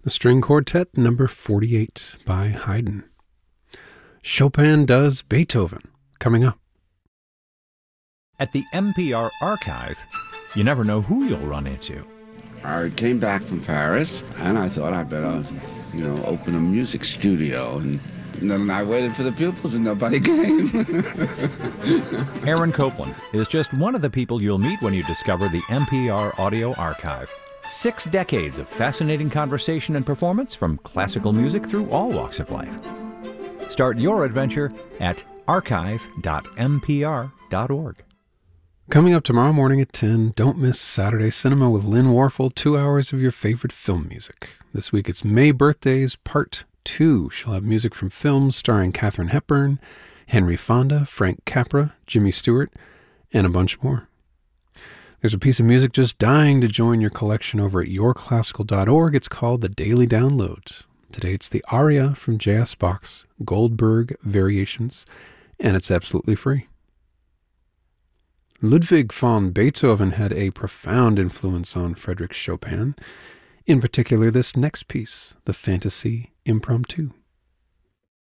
The String Quartet, number 48 by Haydn. Chopin does Beethoven, coming up. At the NPR Archive, you never know who you'll run into. I came back from Paris, and I thought I'd better, open a music studio. And then I waited for the pupils, and nobody came. Aaron Copland is just one of the people you'll meet when you discover the NPR Audio Archive. 6 decades of fascinating conversation and performance from classical music through all walks of life. Start your adventure at archive.npr.org. Coming up tomorrow morning at 10, don't miss Saturday Cinema with Lynn Warfel, 2 hours of your favorite film music. This week it's May Birthdays Part 2. She'll have music from films starring Katharine Hepburn, Henry Fonda, Frank Capra, Jimmy Stewart, and a bunch more. There's a piece of music just dying to join your collection over at yourclassical.org. It's called The Daily Download. Today it's the aria from J.S. Bach's Goldberg Variations, and it's absolutely free. Ludwig van Beethoven had a profound influence on Frédéric Chopin, in particular this next piece, the Fantasy Impromptu.